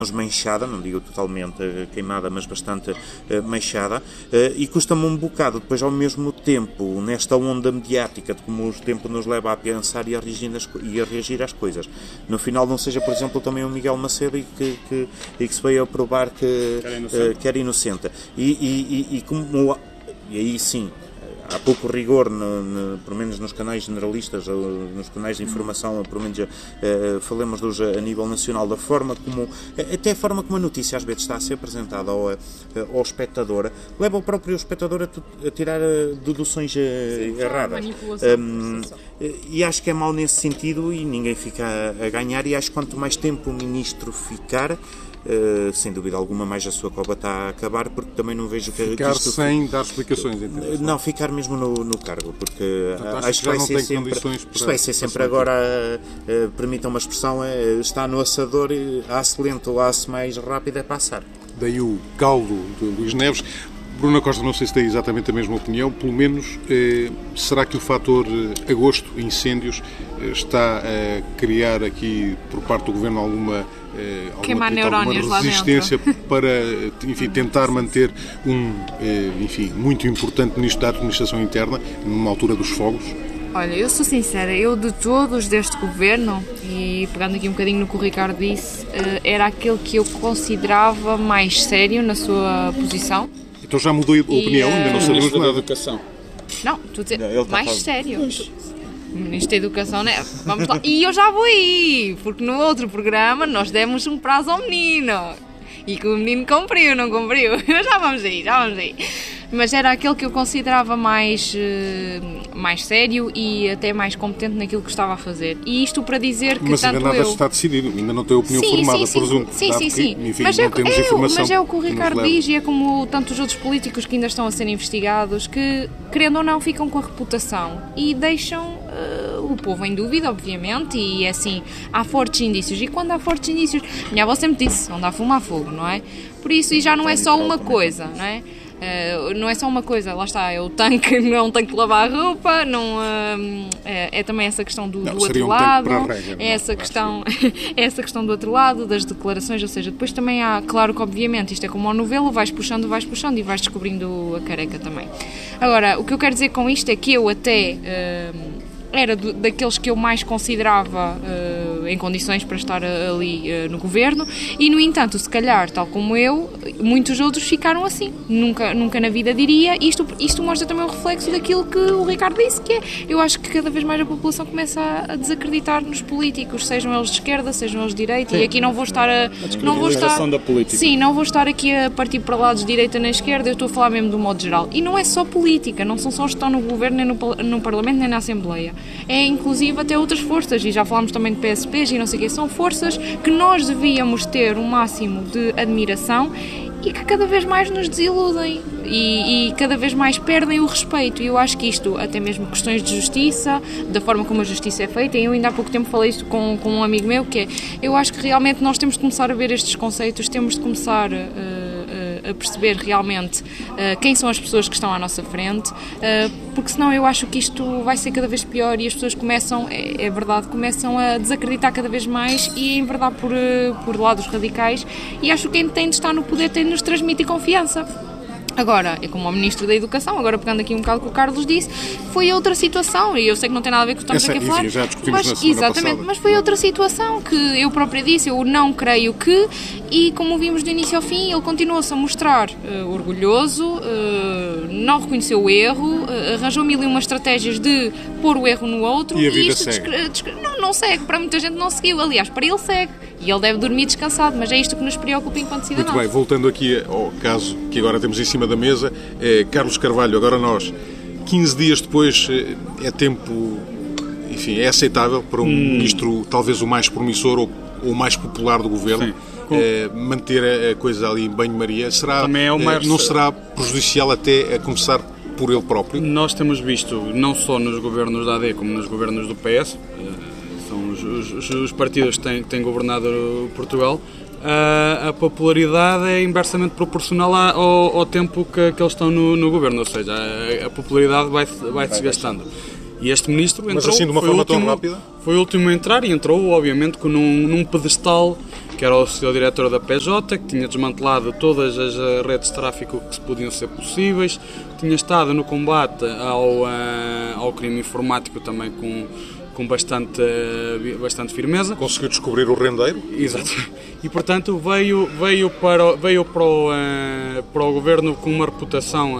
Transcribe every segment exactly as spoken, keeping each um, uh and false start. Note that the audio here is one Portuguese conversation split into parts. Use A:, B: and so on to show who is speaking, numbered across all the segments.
A: manchada, não digo totalmente uh, queimada, mas bastante uh, manchada, uh, e custa-me um bocado depois ao mesmo tempo, nesta onda mediática de como o tempo nos leva a pensar e a reagir, nas, e a reagir às coisas. No final não seja, por exemplo, também o Miguel Macedo e que, que, e que se veio a provar que,
B: que era inocente, uh,
A: que era inocente. E, e, e, e, como, e aí sim, há pouco rigor, no, no, pelo menos nos canais generalistas, nos canais de informação, pelo menos uh, falemos dos a nível nacional, da forma como, até a forma como a notícia às vezes está a ser apresentada ao, ao espectador, leva o próprio espectador a, a tirar deduções Sim, erradas. Um, e acho que é mau nesse sentido e ninguém fica a, a ganhar, e acho que quanto mais tempo o ministro ficar, Uh, sem dúvida alguma, mais a sua cova está a acabar, porque também não vejo que...
C: Ficar
A: que isto...
C: sem dar explicações, entende?
A: Não, ficar mesmo no, no cargo, porque
C: Portanto,
A: acho que vai ser sempre... Isto vai ser sempre agora, uh, uh, permitam uma expressão, uh, está no assador, uh, aço lento ou aço mais rápido é passar.
C: Daí o caldo de Luís Neves. Bruna Costa, não sei se tem exatamente a mesma opinião, pelo menos, eh, será que o fator eh, agosto, incêndios, eh, está a criar aqui, por parte do Governo, alguma, eh, alguma, alguma resistência para, enfim, tentar manter um, eh, enfim, muito importante Ministro da Administração Interna numa altura dos fogos?
D: Olha, eu sou sincera, eu de todos deste Governo, e pegando aqui um bocadinho no que o Ricardo disse, eh, era aquele que eu considerava mais sério na sua posição.
C: Então já mudou a opinião, e, uh... ainda não sabemos nada.
B: Educação.
D: Não, tu dizer, não, mais tá sério. Pois. Ministro da Educação, né? Vamos lá. E eu já vou aí, porque no outro programa nós demos um prazo ao menino. E que o menino cumpriu, não cumpriu. Já vamos aí, já vamos aí. Mas era aquele que eu considerava mais, mais sério e até mais competente naquilo que estava a fazer. E isto para dizer que
C: mas
D: tanto
C: ainda nada
D: eu...
C: está decidido, ainda não tem opinião
D: sim,
C: formada,
D: sim,
C: presumo.
D: Sim, sim, sim.
C: Que, enfim,
D: mas,
C: não
D: é,
C: temos
D: é,
C: informação
D: mas é o que o Ricardo diz e é como tantos outros políticos que ainda estão a ser investigados, que, querendo ou não, ficam com a reputação e deixam uh, o povo em dúvida, obviamente, e é assim, há fortes indícios. E quando há fortes indícios, minha avó sempre disse, não dá fumo a fogo, não é? Por isso, e já não é só uma coisa, não é? Uh, não é só uma coisa, lá está, é o tanque, não é um tanque de lavar a roupa, não, uh, é, é também essa questão do,
C: não,
D: do outro
C: um
D: lado,
C: regra,
D: é, essa questão, é essa questão do outro lado, das declarações, ou seja, depois também há, claro que obviamente isto é como ao novelo, vais puxando, vais puxando e vais descobrindo a careca também. Agora, o que eu quero dizer com isto é que eu até... Uh, era do, daqueles que eu mais considerava uh, em condições para estar ali uh, no governo e, no entanto, se calhar, tal como eu, muitos outros ficaram assim. Nunca, nunca na vida diria. Isto, isto mostra também o reflexo daquilo que o Ricardo disse, que é, eu acho que cada vez mais a população começa a, a desacreditar nos políticos, sejam eles de esquerda, sejam eles de direita, sim. E aqui não vou estar a... a não vou estar,
B: da política.
D: Sim, não vou estar aqui a partir para lados de direita nem esquerda, eu estou a falar mesmo do modo geral. E não é só política, não são só os que estão no governo, nem no, no Parlamento, nem na Assembleia. É inclusive até outras forças, e já falámos também de P S Ps e não sei o quê, são forças que nós devíamos ter um máximo de admiração e que cada vez mais nos desiludem e, e cada vez mais perdem o respeito. E eu acho que isto, até mesmo questões de justiça, da forma como a justiça é feita, e eu ainda há pouco tempo falei isto com, com um amigo meu, que é, eu acho que realmente nós temos de começar a ver estes conceitos, temos de começar uh, a perceber realmente uh, quem são as pessoas que estão à nossa frente, uh, porque senão eu acho que isto vai ser cada vez pior e as pessoas começam, é, é verdade, começam a desacreditar cada vez mais e em verdade por, uh, por lados radicais, e acho que quem tem de estar no poder tem de nos transmitir confiança. Agora, é como o Ministro da Educação, agora pegando aqui um bocado o que o Carlos disse, foi outra situação, e eu sei que não tem nada a ver com o que estamos
C: Essa,
D: aqui a falar,
C: enfim, já discutimos
D: mas,
C: na semana
D: exatamente,
C: passada.
D: mas foi outra situação que eu própria disse, eu não creio que, e como vimos do início ao fim, ele continuou-se a mostrar uh, orgulhoso, uh, não reconheceu o erro, uh, arranjou mil e uma estratégias de pôr o erro no outro,
C: e a vida
D: e isto
C: segue.
D: Descre- descre- não, não segue, para muita gente não seguiu, aliás, para ele segue, e ele deve dormir descansado, mas é isto que nos preocupa enquanto cidadãos.
C: Muito bem, voltando aqui ao caso que agora temos em cima da mesa, é Carlos Carvalho, agora nós, quinze dias depois, é tempo, enfim, é aceitável para um hum. ministro talvez o mais promissor ou o mais popular do governo, é, manter a coisa ali em banho-maria, será,
B: Também é o mais...
C: não será prejudicial até a começar por ele próprio?
B: Nós temos visto, não só nos governos da A D como nos governos do P S, são os, os, os partidos que têm, que têm governado Portugal, a, a popularidade é inversamente proporcional ao, ao tempo que, que eles estão no, no governo, ou seja, a, a popularidade vai, vai desgastando. E este ministro entrou...
C: Mas assim, de uma forma tão rápida?
B: Foi o último a entrar e entrou, obviamente, num, num pedestal que era o seu diretor da P J, que tinha desmantelado todas as redes de tráfico que se podiam ser possíveis, tinha estado no combate ao, ao crime informático também com, com bastante, bastante firmeza.
C: Conseguiu descobrir o rendeiro.
B: Exato. E, portanto, veio, veio, para, veio para, o, para o governo com uma reputação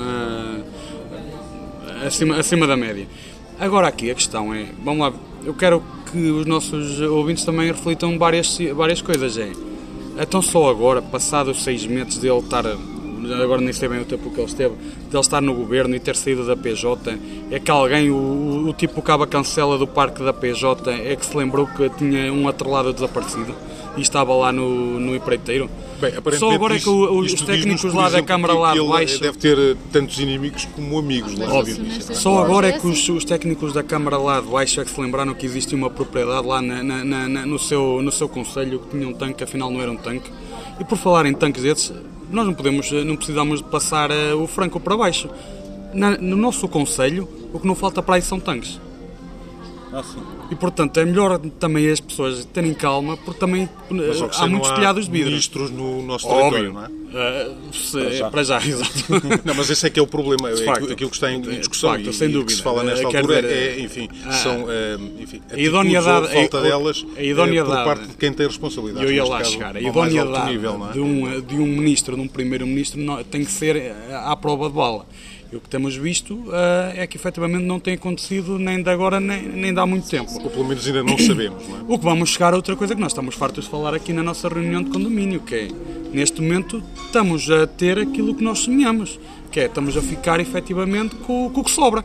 B: acima, acima da média. Agora aqui a questão é, vamos lá, eu quero que os nossos ouvintes também reflitam várias, várias coisas. É, então só agora, passados seis meses dele estar, agora nem sei bem o tempo que ele esteve, dele estar no governo e ter saído da P J, é que alguém, o, o tipo Caba Cancela do parque da P J, é que se lembrou que tinha um atrelado desaparecido e estava lá no, no empreiteiro.
C: Bem,
B: só agora
C: isto,
B: é que o, os técnicos lá
C: exemplo,
B: da Câmara lá de baixo...
C: deve ter tantos inimigos como amigos lá.
B: Óbvio. Só agora é que os, os técnicos da Câmara lá de baixo é que se lembraram que existia uma propriedade lá na, na, na, no, seu, no seu concelho que tinha um tanque, afinal não era um tanque. E por falar em tanques desses, nós não, podemos, não precisamos de passar uh, o franco para baixo. Na, no nosso concelho, o que não falta para aí são tanques.
A: Ah, sim.
B: E, portanto, é melhor também as pessoas terem calma, porque também uh, há muitos telhados de vidro.
C: Ministros no nosso território, não é?
B: Uh, se,
C: para, já.
B: para já, exato.
C: Não, mas esse é que é o problema, é
B: facto,
C: aquilo que está em discussão
B: facto,
C: e,
B: sem
C: e
B: dúvida.
C: que se fala nesta
B: uh,
C: altura
B: dizer,
C: é, enfim,
B: uh,
C: são uh, enfim,
B: a idoneidade,
C: ou falta
B: a,
C: delas
B: a idoneidade,
C: por parte de quem tem responsabilidade.
B: Eu ia lá
C: caso,
B: chegar. A
C: idoneidade
B: nível, é? de, um, de um ministro, de um primeiro-ministro, tem que ser à prova de bala. E o que temos visto uh, é que efetivamente não tem acontecido nem de agora nem, nem de há muito tempo.
C: Ou pelo menos ainda não sabemos, não é?
B: O que vamos chegar a outra coisa que nós estamos fartos de falar aqui na nossa reunião de condomínio, que é, neste momento, estamos a ter aquilo que nós sonhamos, que é, estamos a ficar efetivamente com, com o que sobra.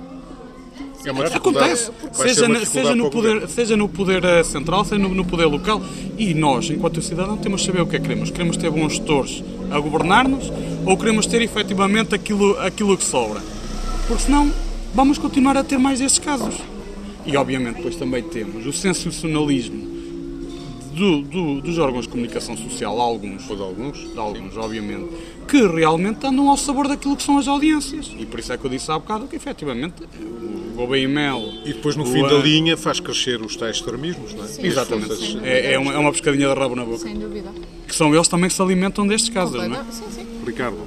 C: É uma
B: Acontece, seja, na, seja, no poder, seja no poder central, seja no, no poder local, e nós, enquanto cidadão, temos de saber o que é que queremos. Queremos ter bons gestores a governar-nos ou queremos ter efetivamente aquilo, aquilo que sobra? Porque senão vamos continuar a ter mais destes casos. E obviamente depois também temos o sensacionalismo do, do, dos órgãos de comunicação social, alguns,
C: de alguns,
B: de alguns obviamente, que realmente andam ao sabor daquilo que são as audiências. E por isso é que eu disse há bocado que efetivamente o Gouveia e Melo...
C: E depois no fim
B: o,
C: da linha faz crescer os tais extremismos, não é?
B: Sim, exatamente. Sim, é, é, uma, é uma pescadinha de rabo na boca.
D: Sem dúvida.
B: Que são eles também que se alimentam destes casos, não é?
D: Sim, sim.
C: Ricardo.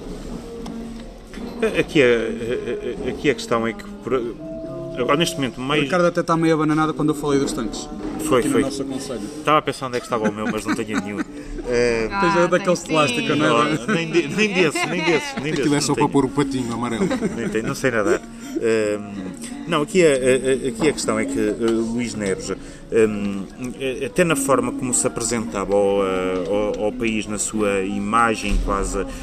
A: Aqui a, aqui a questão é que, agora neste momento, mais...
B: O Ricardo até está meio abananado quando eu falei dos tanques.
A: Foi,
B: aqui
A: foi.
B: No nosso aconselho.
A: Estava a pensar onde é que estava o meu, mas não tenho nenhum. Uh,
B: Tens ah, daqueles de plástico, não é?
A: Não, nem, de, nem desse, nem desse. Nem
C: Aquilo
A: desse,
C: é só para pôr o patinho amarelo.
A: Nem tenho, não sei nadar. Uh, não, aqui a, a, aqui a questão é que uh, Luís Neves, um, até na forma como se apresentava ao, ao, ao país, na sua imagem quase uh,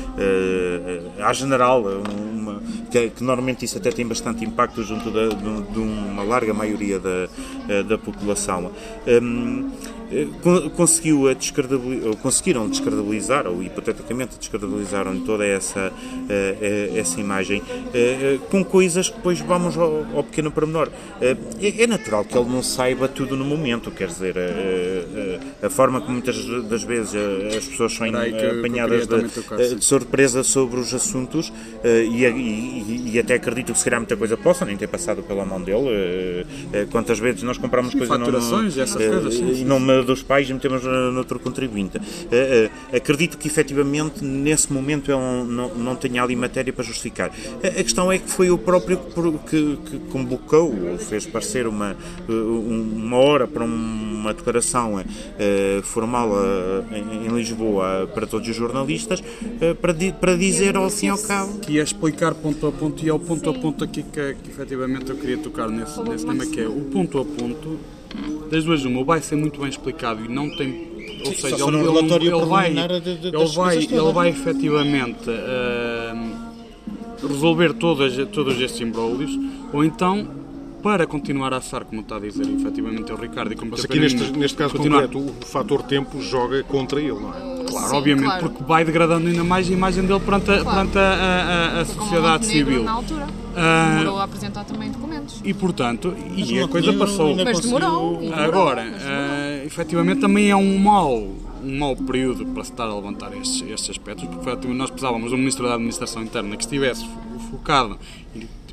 A: à general, uma, que, que normalmente isso até tem bastante impacto junto da, de, de uma larga maioria da, da população. Um, conseguiu a descredibilizar, ou conseguiram descredibilizar, ou hipoteticamente descredibilizaram toda essa, essa imagem com coisas que depois vamos ao, ao pequeno pormenor. É natural que ele não saiba tudo no momento, quer dizer, a, a, a forma como muitas das vezes as pessoas são apanhadas de, de surpresa sobre os assuntos e, e, e até acredito que se calhar muita coisa possa nem ter passado pela mão dele. Quantas vezes nós compramos coisas
B: faturações, não, essas coisas, sim, sim.
A: E não dos pais e metemos noutro contribuinte. Uh, uh, acredito que efetivamente nesse momento ele não, não tenha ali matéria para justificar. A, a questão é que foi o próprio que, que convocou ou fez parecer uma, uma hora para uma declaração uh, formal uh, em, em Lisboa para todos os jornalistas uh, para, di, para dizer ao fim e ao cabo.
B: Que é explicar ponto a ponto e é o ponto Sim. a ponto aqui que, que efetivamente eu queria tocar nesse, nesse tema, que é o ponto a ponto. Das duas uma, vai ser muito bem explicado e não tem, ou
A: Sim,
B: seja, ele, ele, ele vai,
A: de, de,
B: ele vai, ele vai efetivamente uh, resolver todas, todos estes imbróglios, ou então, para continuar a assar, como está a dizer efetivamente o Ricardo, e como
C: mas aqui neste, neste caso continuar... concreto, o fator tempo joga contra ele, não é?
B: Claro,
D: Sim,
B: obviamente,
D: claro.
B: Porque vai degradando ainda mais a imagem dele perante a,
D: claro.
B: perante a, a, a sociedade civil.
D: Na altura.
B: Uh,
D: demorou a apresentar também documentos.
B: E portanto,
A: mas
B: e a coisa passou.
D: Mas demorou. demorou
B: Agora,
D: mas demorou.
B: Uh, efetivamente também é um mau, um mau período para se estar a levantar estes, estes aspectos, porque nós precisávamos de um Ministro da Administração Interna que estivesse focado e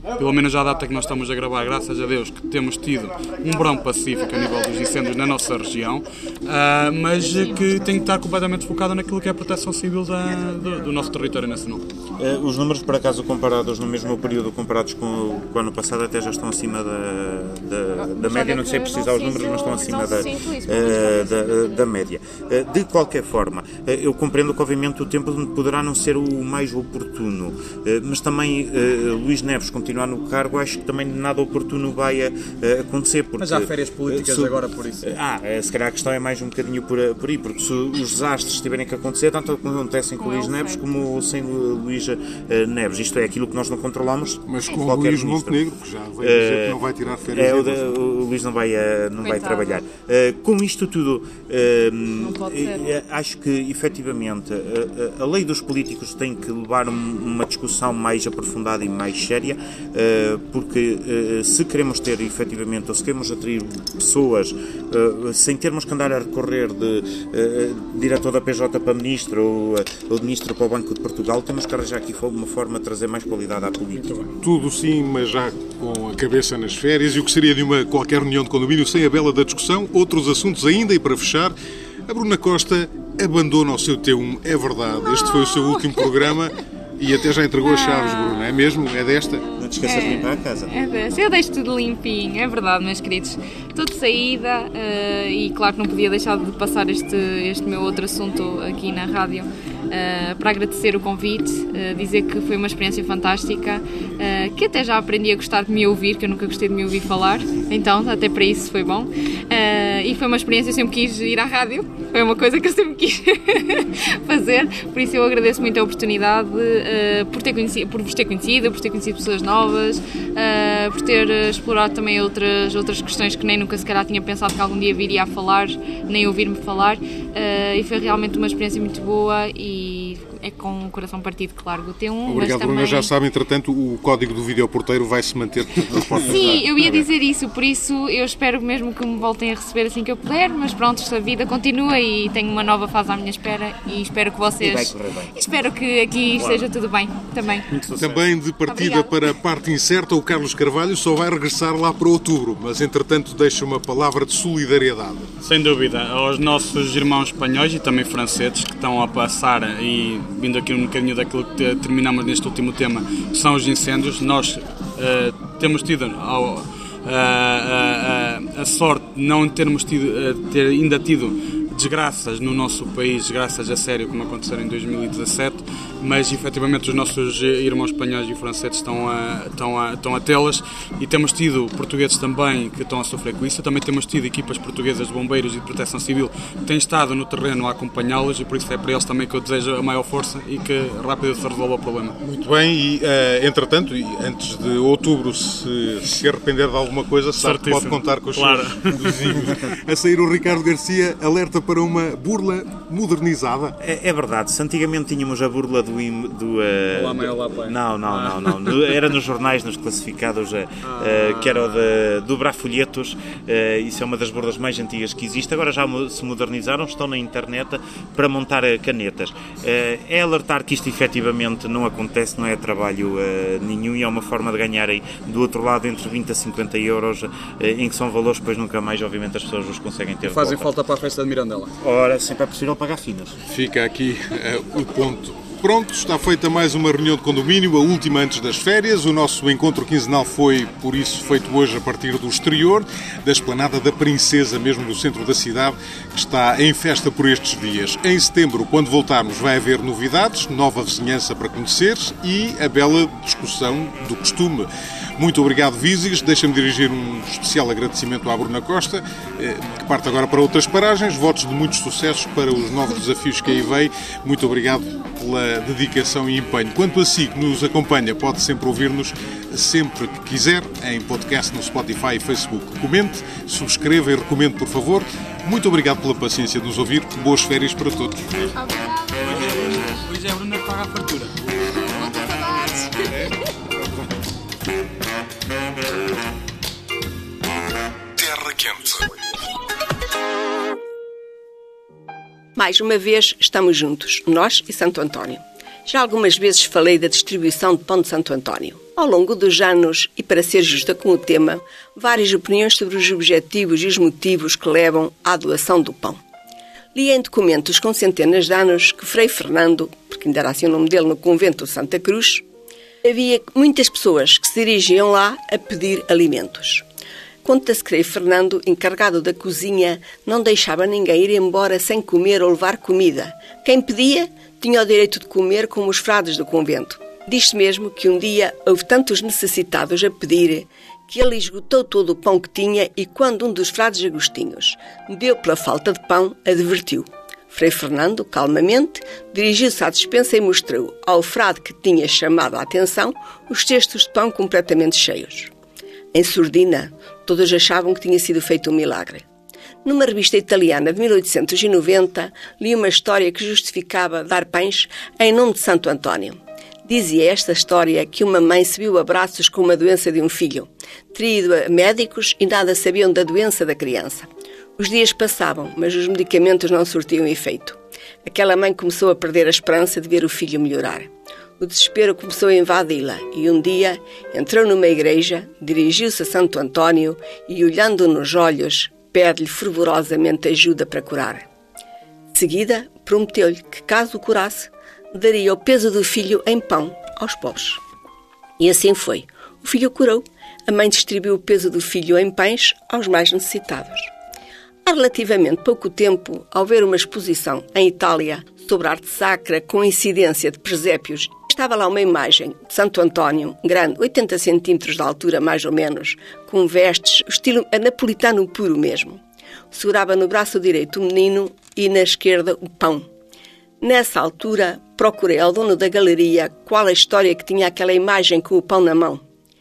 B: pelo menos à data que nós estamos a gravar, graças a Deus, que temos tido um verão pacífico a nível dos incêndios na nossa região, uh, mas que tem que estar completamente focado naquilo que é a proteção civil da, do, do nosso território nacional.
A: Uh, os números, por acaso, comparados no mesmo período, comparados com, com o ano passado, até já estão acima da, da, da média, não sei precisar os números, mas estão acima da, uh, da, da média. Uh, de qualquer forma, uh, eu compreendo que, obviamente, o tempo poderá não ser o mais oportuno, uh, mas também uh, Luís Neves continuar no cargo, acho que também nada oportuno vai uh, acontecer. Porque,
B: mas há férias políticas uh, se, agora por isso.
A: Uh, ah, uh, se calhar a questão é mais um bocadinho por, por aí, porque se os desastres tiverem que acontecer, tanto acontecem com o Luís Neves como sem Luís uh, Neves. Isto é aquilo que nós não controlamos.
C: Mas com o Luís Montenegro, que já veio dizer que não vai tirar férias.
A: É, o, de, o Luís não vai, uh, não vai trabalhar. Uh, com isto tudo, uh, uh, acho que, efetivamente, uh, a lei dos políticos tem que levar uma discussão mais aprofundada e mais séria, uh, porque uh, se queremos ter, efetivamente, ou se queremos atrair pessoas, uh, sem termos que andar a recorrer de uh, diretor da P J para ministro ou, uh, ou de ministro para o Banco de Portugal, temos que arranjar aqui uma forma de trazer mais qualidade à política.
C: Tudo sim, mas já com a cabeça nas férias, e o que seria de uma qualquer reunião de condomínio sem a bela da discussão, outros assuntos ainda, e para fechar, a Bruna Costa abandona o seu T um, é verdade, este foi o seu último programa e até já entregou as chaves, Bruna, é mesmo? É desta?
A: Não te esqueças de limpar a casa.
D: É desta, eu deixo tudo limpinho, é verdade, meus queridos. Estou de saída uh, e claro que não podia deixar de passar este, este meu outro assunto aqui na rádio. Uh, para agradecer o convite, uh, dizer que foi uma experiência fantástica, uh, que até já aprendi a gostar de me ouvir, que eu nunca gostei de me ouvir falar, então até para isso foi bom. Uh, e foi uma experiência, eu sempre quis ir à rádio, foi uma coisa que eu sempre quis fazer, por isso eu agradeço muito a oportunidade, uh, por, ter conhecido, por vos ter conhecido, por ter conhecido pessoas novas, uh, por ter explorado também outras, outras questões que nem nunca se calhar tinha pensado que algum dia viria a falar, nem ouvir-me falar, uh, e foi realmente uma experiência muito boa e é com o coração partido que largo o T um.
C: Obrigado,
D: mas
C: Bruna.
D: também...
C: Já sabe, entretanto, o código do videoporteiro vai se manter nas portas.
D: Sim, eu ia dizer isso, por isso eu espero mesmo que me voltem a receber assim que eu puder, mas pronto, a vida continua e tenho uma nova fase à minha espera e espero que vocês...
A: E vai correr bem.
D: Espero que aqui claro. Esteja tudo bem, também.
C: Também de partida Obrigada. Para a parte incerta, o Carlos Carvalho só vai regressar lá para outubro, mas entretanto deixa uma palavra de solidariedade.
B: Sem dúvida, aos nossos irmãos espanhóis e também franceses que estão a passar e vindo aqui um bocadinho daquilo que terminamos neste último tema, que são os incêndios. Nós uh, temos tido ao, uh, uh, uh, a sorte de não termos tido, uh, ter ainda tido desgraças no nosso país, desgraças a sério, como aconteceram em dois mil e dezassete, mas efetivamente os nossos irmãos espanhóis e franceses estão a, estão a, estão a tê-las, e temos tido portugueses também que estão a sofrer com isso. Também temos tido equipas portuguesas de bombeiros e de proteção civil que têm estado no terreno a acompanhá-los, e por isso é para eles também que eu desejo a maior força e que rápido se resolva o problema.
C: Muito bem, e uh, entretanto, e antes de outubro se, se arrepender de alguma coisa, sabe que pode contar com os
B: claro.
C: seus vizinhos. A sair o Ricardo Garcia alerta para uma burla modernizada.
A: É, é verdade, se antigamente tínhamos a burla do... do uh,
B: Olá, mãe, olá, pai.
A: Não, não, ah. não, não. Era nos jornais, nos classificados, uh, ah. que era o de dobrar folhetos. Uh, isso é uma das burlas mais antigas que existe. Agora já se modernizaram, estão na internet para montar canetas. Uh, é alertar que isto efetivamente não acontece, não é trabalho uh, nenhum, e é uma forma de ganharem do outro lado entre vinte a cinquenta euros, uh, em que são valores que depois nunca mais, obviamente, as pessoas os conseguem ter.
B: Fazem falta para a festa de Mirandela.
A: Ora, sempre é possível pagar finas.
C: Fica aqui uh, o ponto. Pronto, está feita mais uma reunião de condomínio, a última antes das férias. O nosso encontro quinzenal foi, por isso, feito hoje a partir do exterior, da Esplanada da Princesa, mesmo no centro da cidade, que está em festa por estes dias. Em setembro, quando voltarmos, vai haver novidades, nova vizinhança para conhecer e a bela discussão do costume. Muito obrigado, Vízigas. Deixa-me dirigir um especial agradecimento à Bruna Costa, que parte agora para outras paragens. Votos de muitos sucessos para os novos desafios que aí vem. Muito obrigado pela dedicação e empenho. Quanto a si, que nos acompanha, pode sempre ouvir-nos sempre que quiser, em podcast no Spotify e Facebook. Comente, subscreva e recomende, por favor. Muito obrigado pela paciência de nos ouvir. Boas férias para todos.
D: Obrigada.
B: Hoje é a Bruna que paga a fartura.
D: Muitas saudades.
E: Terra Quente.
F: Mais uma vez estamos juntos, nós e Santo António. Já algumas vezes falei da distribuição de pão de Santo António. Ao longo dos anos, e para ser justa com o tema, várias opiniões sobre os objetivos e os motivos que levam à doação do pão. Li em documentos com centenas de anos que Frei Fernando, porque ainda era assim o nome dele no convento de Santa Cruz, havia muitas pessoas que se dirigiam lá a pedir alimentos. Conta-se que Frei Fernando, encarregado da cozinha, não deixava ninguém ir embora sem comer ou levar comida. Quem pedia tinha o direito de comer como os frades do convento. Diz-se mesmo que um dia houve tantos necessitados a pedir que ele esgotou todo o pão que tinha e quando um dos frades agostinhos deu pela falta de pão, advertiu. Frei Fernando, calmamente, dirigiu-se à despensa e mostrou ao frade que tinha chamado a atenção os cestos de pão completamente cheios. Em surdina, todos achavam que tinha sido feito um milagre. Numa revista italiana de mil oitocentos e noventa, li uma história que justificava dar pães em nome de Santo António. Dizia esta história que uma mãe se viu a braços com uma doença de um filho. Teria ido a médicos e nada sabiam da doença da criança. Os dias passavam, mas os medicamentos não surtiam efeito. Aquela mãe começou a perder a esperança de ver o filho melhorar. O desespero começou a invadi-la e um dia entrou numa igreja, dirigiu-se a Santo António e, olhando nos olhos, pede-lhe fervorosamente ajuda para curar. De seguida, prometeu-lhe que, caso o curasse, daria o peso do filho em pão aos pobres. E assim foi. O filho curou. A mãe distribuiu o peso do filho em pães aos mais necessitados. Há relativamente pouco tempo, ao ver uma exposição em Itália sobre a arte sacra com incidência de presépios, estava lá uma imagem de Santo António, grande, oitenta centímetros de altura mais ou menos, com vestes, estilo napolitano puro mesmo. Segurava no braço direito o menino e na esquerda o pão. Nessa altura, procurei ao dono da galeria qual a história que tinha aquela imagem com o pão na mão.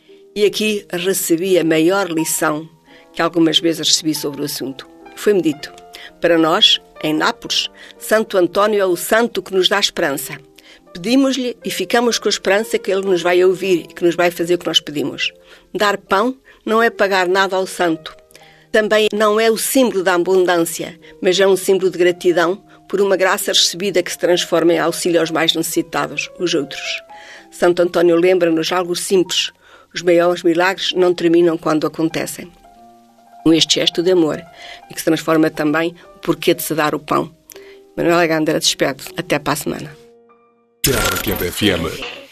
F: E aqui recebi a maior lição que algumas vezes recebi sobre o assunto. Foi-me dito, para nós, em Nápoles, Santo António é o santo que nos dá esperança. Pedimos-lhe e ficamos com a esperança que ele nos vai ouvir e que nos vai fazer o que nós pedimos. Dar pão não é pagar nada ao santo. Também não é o símbolo da abundância, mas é um símbolo de gratidão por uma graça recebida que se transforma em auxílio aos mais necessitados, os outros. Santo António lembra-nos algo simples. Os maiores milagres não terminam quando acontecem. Com este gesto de amor, e que se transforma também o porquê de se dar o pão. Manuela Gandara despede. Até para a semana.
E: Terra Quente F M.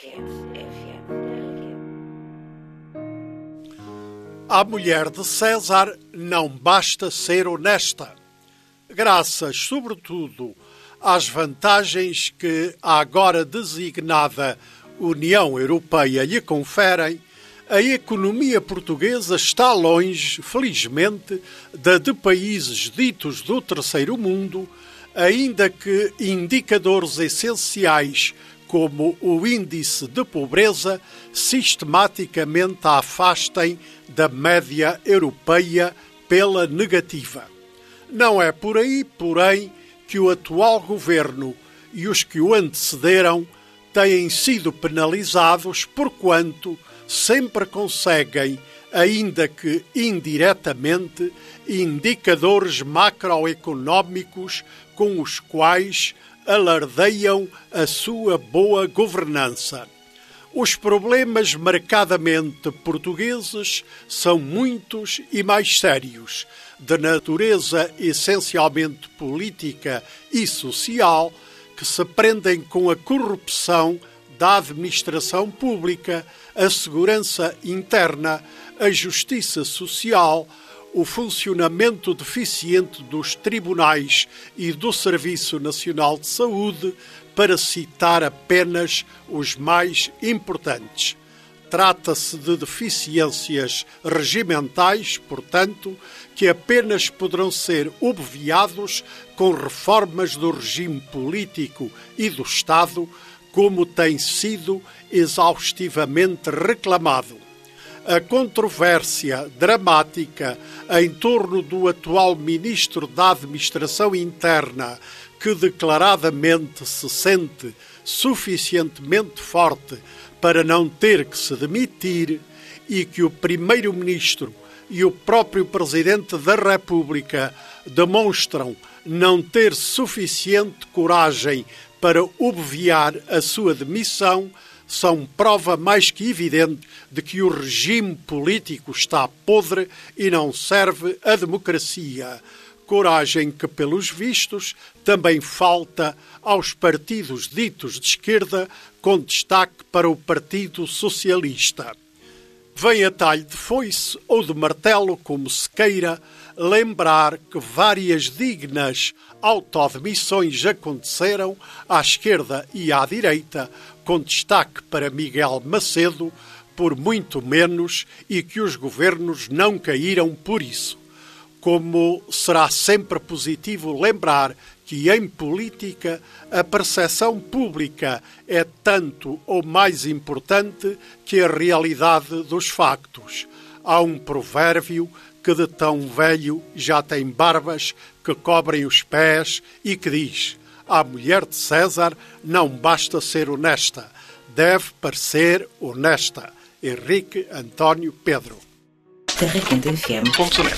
G: À mulher de César não basta ser honesta. Graças, sobretudo, às vantagens que a agora designada União Europeia lhe conferem, a economia portuguesa está longe, felizmente, da de países ditos do terceiro mundo, ainda que indicadores essenciais como o índice de pobreza sistematicamente a afastem da média europeia pela negativa. Não é por aí, porém, que o atual governo e os que o antecederam têm sido penalizados porquanto sempre conseguem, ainda que indiretamente, indicadores macroeconómicos com os quais alardeiam a sua boa governança. Os problemas marcadamente portugueses são muitos e mais sérios, de natureza essencialmente política e social, que se prendem com a corrupção da administração pública, a segurança interna, a justiça social, o funcionamento deficiente dos tribunais e do Serviço Nacional de Saúde, para citar apenas os mais importantes. Trata-se de deficiências regimentais, portanto, que apenas poderão ser obviados com reformas do regime político e do Estado, como tem sido exaustivamente reclamado. A controvérsia dramática em torno do atual Ministro da Administração Interna, que declaradamente se sente suficientemente forte para não ter que se demitir, e que o Primeiro-Ministro e o próprio Presidente da República demonstram não ter suficiente coragem para obviar a sua demissão, são prova mais que evidente de que o regime político está podre e não serve à democracia. Coragem que, pelos vistos, também falta aos partidos ditos de esquerda, com destaque para o Partido Socialista. Vem a talho de foice ou de martelo, como se queira, lembrar que várias dignas autodemissões aconteceram à esquerda e à direita, com destaque para Miguel Macedo, por muito menos, e que os governos não caíram por isso. Como será sempre positivo lembrar que, em política, a percepção pública é tanto ou mais importante que a realidade dos factos. Há um provérbio que de tão velho já tem barbas que cobrem os pés e que diz: à mulher de César não basta ser honesta, deve parecer honesta. Henrique António Pedro.
H: Terra Quente F M.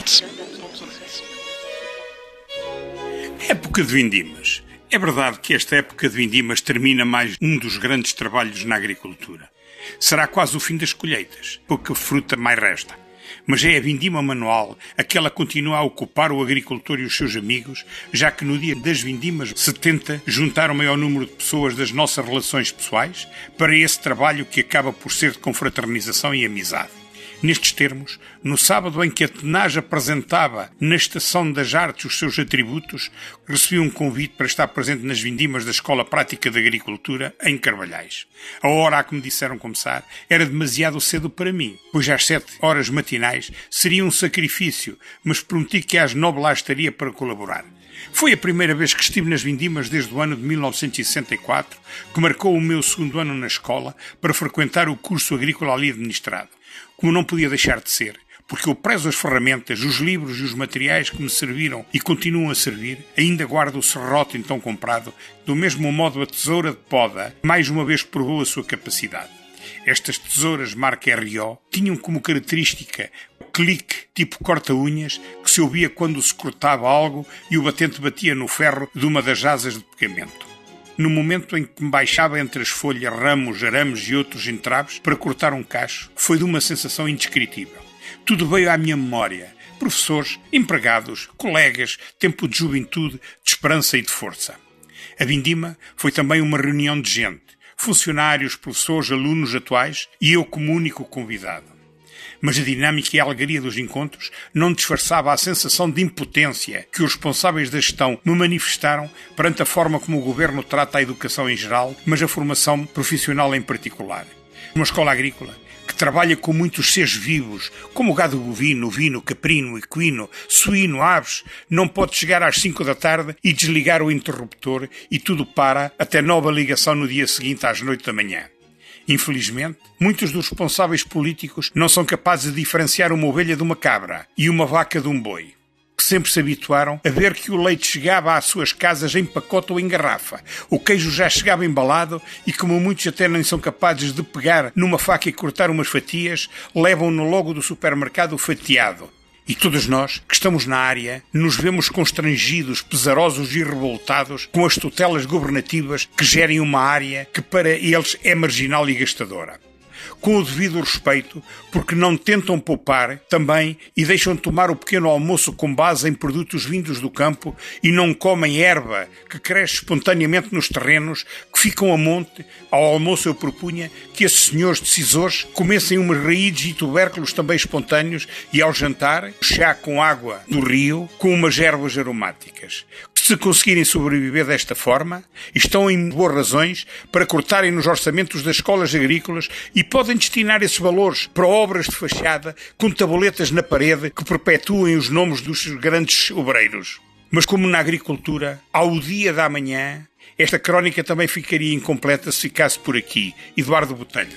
I: Época de vindimas. É verdade que esta época de vindimas termina mais um dos grandes trabalhos na agricultura. Será quase o fim das colheitas, pouca fruta mais resta. Mas é a vindima manual, aquela que continua a ocupar o agricultor e os seus amigos, já que no dia das vindimas se tenta juntar o maior número de pessoas das nossas relações pessoais para esse trabalho que acaba por ser de confraternização e amizade. Nestes termos, no sábado em que a Tenage apresentava na Estação das Artes os seus atributos, recebi um convite para estar presente nas vindimas da Escola Prática de Agricultura, em Carvalhais. A hora a que me disseram começar era demasiado cedo para mim, pois às sete horas matinais seria um sacrifício, mas prometi que às nove lá estaria para colaborar. Foi a primeira vez que estive nas vindimas desde o ano de mil novecentos e sessenta e quatro, que marcou o meu segundo ano na escola para frequentar o curso agrícola ali administrado. Como não podia deixar de ser, porque eu prezo as ferramentas, os livros e os materiais que me serviram e continuam a servir, ainda guardo o serrote então comprado, do mesmo modo a tesoura de poda, mais uma vez provou a sua capacidade. Estas tesouras marca R O tinham como característica o clique tipo corta-unhas que se ouvia quando se cortava algo e o batente batia no ferro de uma das asas de pegamento. No momento em que me baixava entre as folhas, ramos, arames e outros entraves para cortar um cacho, foi de uma sensação indescritível. Tudo veio à minha memória. Professores, empregados, colegas, tempo de juventude, de esperança e de força. A vindima foi também uma reunião de gente, funcionários, professores, alunos atuais e eu como único convidado. Mas a dinâmica e a alegria dos encontros não disfarçava a sensação de impotência que os responsáveis da gestão me manifestaram perante a forma como o governo trata a educação em geral, mas a formação profissional em particular. Uma escola agrícola que trabalha com muitos seres vivos, como o gado bovino, ovino, caprino, equino, suíno, aves, não pode chegar às cinco da tarde e desligar o interruptor e tudo para até nova ligação no dia seguinte às oito da manhã. Infelizmente, muitos dos responsáveis políticos não são capazes de diferenciar uma ovelha de uma cabra e uma vaca de um boi, que sempre se habituaram a ver que o leite chegava às suas casas em pacote ou em garrafa, o queijo já chegava embalado e, como muitos até nem são capazes de pegar numa faca e cortar umas fatias, levam-no logo do supermercado fatiado. E todos nós, que estamos na área, nos vemos constrangidos, pesarosos e revoltados com as tutelas governativas que gerem uma área que para eles é marginal e gastadora. Com o devido respeito, porque não tentam poupar também e deixam de tomar o pequeno almoço com base em produtos vindos do campo e não comem erva que cresce espontaneamente nos terrenos que ficam a monte. Ao almoço eu propunha que esses senhores decisores comessem umas raízes e tubérculos também espontâneos e ao jantar, chá com água do rio com umas ervas aromáticas. Se conseguirem sobreviver desta forma, estão em boas razões para cortarem nos orçamentos das escolas agrícolas e podem destinar esses valores para obras de fachada com tabuletas na parede que perpetuem os nomes dos grandes obreiros. Mas como na agricultura, ao dia da manhã, esta crónica também ficaria incompleta se ficasse por aqui. Eduardo Botelho.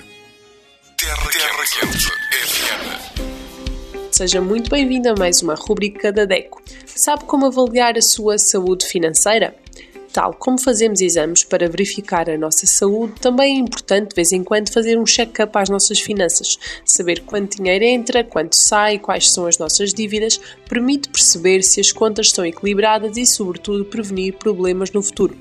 E: Terra, Terra Quente F M.
J: Seja muito bem-vindo a mais uma rubrica da DECO. Sabe como avaliar a sua saúde financeira? Tal como fazemos exames para verificar a nossa saúde, também é importante de vez em quando fazer um check-up às nossas finanças. Saber quanto dinheiro entra, quanto sai, quais são as nossas dívidas, permite perceber se as contas estão equilibradas e, sobretudo, prevenir problemas no futuro.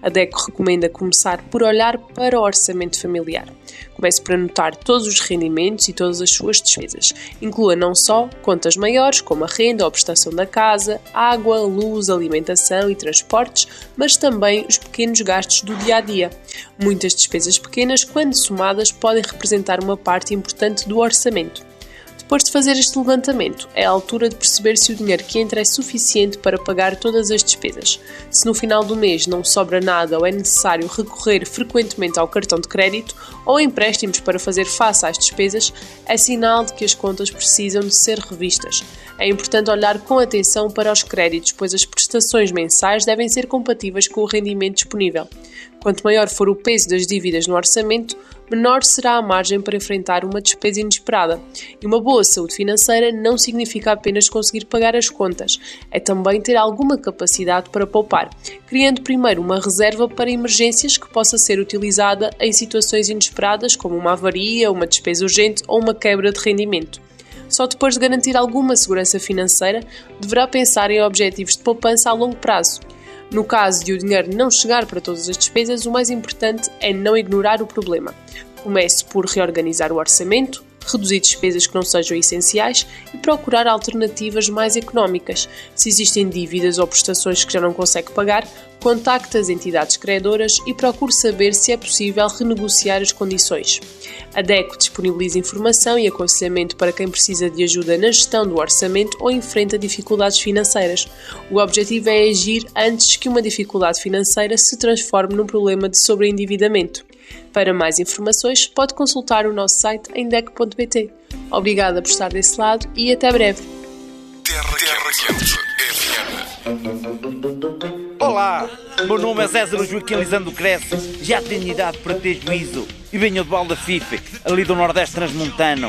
J: A DECO recomenda começar por olhar para o orçamento familiar. Comece por anotar todos os rendimentos e todas as suas despesas. Inclua não só contas maiores, como a renda ou a prestação da casa, água, luz, alimentação e transportes, mas também os pequenos gastos do dia-a-dia. Muitas despesas pequenas, quando somadas, podem representar uma parte importante do orçamento. Depois de fazer este levantamento, é a altura de perceber se o dinheiro que entra é suficiente para pagar todas as despesas. Se no final do mês não sobra nada ou é necessário recorrer frequentemente ao cartão de crédito ou a empréstimos para fazer face às despesas, é sinal de que as contas precisam de ser revistas. É importante olhar com atenção para os créditos, pois as prestações mensais devem ser compatíveis com o rendimento disponível. Quanto maior for o peso das dívidas no orçamento, menor será a margem para enfrentar uma despesa inesperada. E uma boa saúde financeira não significa apenas conseguir pagar as contas, é também ter alguma capacidade para poupar, criando primeiro uma reserva para emergências que possa ser utilizada em situações inesperadas, como uma avaria, uma despesa urgente ou uma quebra de rendimento. Só depois de garantir alguma segurança financeira, deverá pensar em objetivos de poupança a longo prazo. No caso de o dinheiro não chegar para todas as despesas, o mais importante é não ignorar o problema. Comece por reorganizar o orçamento, reduzir despesas que não sejam essenciais e procurar alternativas mais económicas. Se existem dívidas ou prestações que já não consegue pagar, contacte as entidades credoras e procure saber se é possível renegociar as condições. A DECO disponibiliza informação e aconselhamento para quem precisa de ajuda na gestão do orçamento ou enfrenta dificuldades financeiras. O objetivo é agir antes que uma dificuldade financeira se transforme num problema de sobreendividamento. Para mais informações, pode consultar o nosso site em deco ponto pt. Obrigada por estar desse lado e até breve.
E: Terra, Terra Quente F M.
K: Olá, meu nome é César Joaquim Lisandro Cresce, já tenho idade para ter juízo e venho de Valda Fife, ali do Nordeste Transmontano.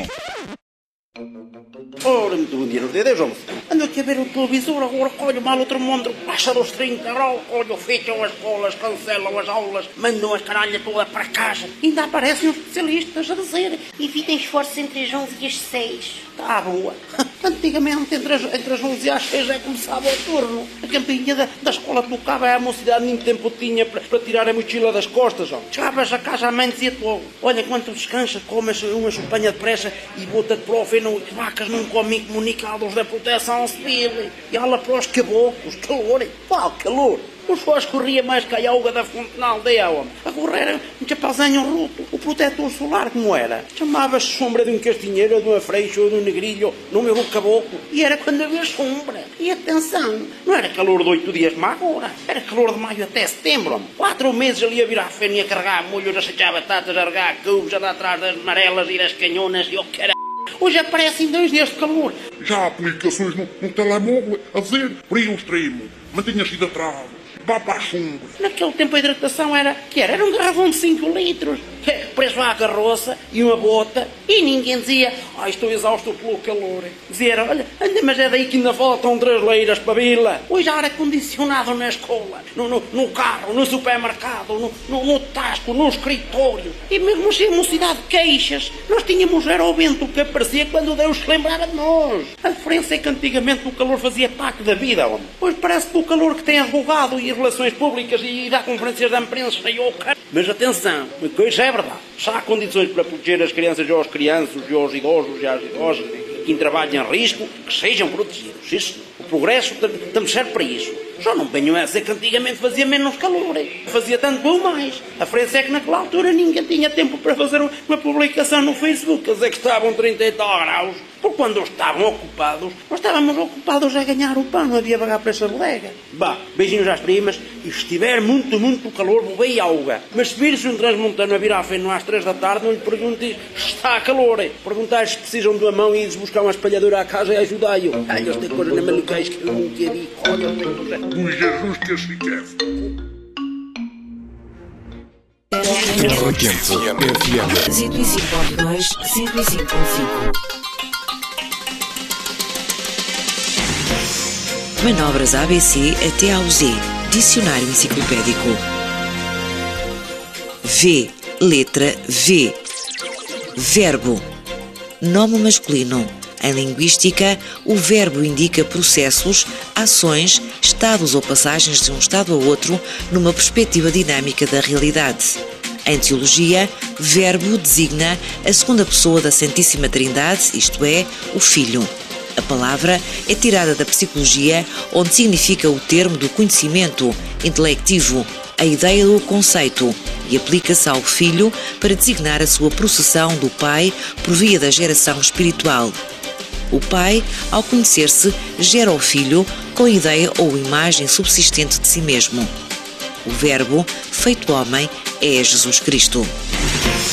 L: Ora, muito bom dia, nos dedos, homem. Ando aqui a ver o televisor, agora colho mal outro mundo, baixa dos trinta, colho, fecham as escolas, cancelam as aulas, mandam as caralhas toda para casa. Ainda aparecem os especialistas a dizer:
M: evitem esforços entre as onze e as seis.
L: Está boa. Antigamente, entre as, entre as onze e as seis é começava o turno. A campainha da, da escola tocava, a mocidade nem tempo tinha para, para tirar a mochila das costas. Ó. Chegavas a casa, a mãe dizia-te logo: olha, quando descansas, comes uma chupanha depressa e bota-te para o feno, que vacas não comem comunicados da proteção civil. E ela para os caboclos, calor, qual calor? Os fós corria mais que a alga da fonte na aldeia, homem. A correr um chapauzinho ruto, o protetor solar como era. Chamava-se sombra de um castinheiro, ou de uma freixa, ou de um negrilho, no meu caboclo. E era quando havia sombra. E atenção, não era calor de oito dias como agora. Era calor de maio até setembro, homem. Quatro meses ali a virar feno e a carregar molhos, a sachar batatas, a regar cubos, a dar atrás das amarelas e das canhonas e o que era. Hoje aparecem dois dias de calor.
N: Já há aplicações no, no telemóvel a dizer frio extremo, mantenha-se hidratrado, vá para a sombra.
L: Naquele tempo a hidratação era, que era? Era um garrafão de cinco litros, preso à carroça e uma bota, e ninguém dizia: ah, estou exausto pelo calor. Dizia: olha, anda, mas é daí que ainda faltam três leiras para a vila. Hoje há ar-condicionado na escola, no, no, no carro, no supermercado, no, no, no tasco, no escritório. E mesmo assim a mocidade de queixas, nós tínhamos era o vento que aparecia quando Deus se lembrava de nós. A diferença é que antigamente o calor fazia parte da vida, homem. Hoje parece que o calor que tem advogado e relações públicas e dá conferências de imprensa e o cara. Mas atenção, uma coisa é verdade. Se há condições para proteger as crianças e aos crianças e aos idosos e às idosas que trabalham em risco, que sejam protegidos. Isso, o progresso também serve para isso. Só não venham a dizer que antigamente fazia menos calor. Fazia tanto ou mais. A diferença é que naquela altura ninguém tinha tempo para fazer uma publicação no Facebook. Quer dizer que estavam trinta e tal graus. Porque quando estavam ocupados, nós estávamos ocupados a ganhar o pão. Não havia vagar para essa bodega. Bah, beijinhos às primas. E se estiver muito, muito calor, vou bem alga. Mas se vir-se um transmontano a virar a feno às três da tarde, não lhe pergunte se está a calor. Perguntar se precisam de uma mão e ir buscar uma espalhadora à casa e ajudar-o. Ai, eles têm coisa na maluquez que eu nunca vi. Olha, eu tenho coisa.
N: O Jesus que se quer.
E: Terra Quente F M.
H: cento e cinco ponto dois, cento e cinco ponto cinco. Manobras A B C até ao Z. Dicionário enciclopédico. V. Letra V. Verbo. Nome masculino Em linguística, o verbo indica processos, ações, estados ou passagens de um estado a outro numa perspectiva dinâmica da realidade. Em teologia, verbo designa a segunda pessoa da Santíssima Trindade, isto é, o Filho. A palavra é tirada da psicologia, onde significa o termo do conhecimento intelectivo, a ideia do conceito, e aplica-se ao Filho para designar a sua processão do Pai por via da geração espiritual. O Pai, ao conhecer-se, gera o Filho com ideia ou imagem subsistente de si mesmo. O Verbo, feito homem, é Jesus Cristo.